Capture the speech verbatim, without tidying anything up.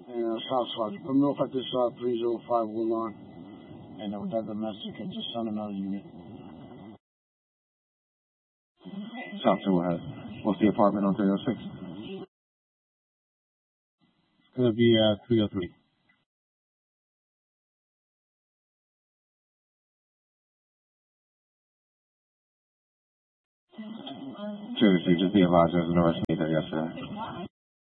And uh, Southside, come look at this uh, three zero five one line. And uh, with that domestic, and just send another unit. South two ahead. What's the apartment on three oh six? It's going to be uh, three oh three. Seriously, just be advised there's an arrest made there yesterday.